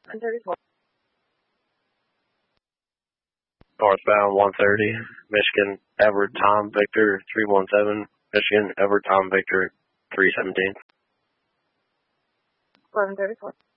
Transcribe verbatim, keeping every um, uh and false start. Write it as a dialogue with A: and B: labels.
A: one thirty-four.
B: Northbound one thirty, Michigan, Edward Tom Victor three one seven, Michigan, Edward Tom Victor three seventeen.
A: eleven thirty-four.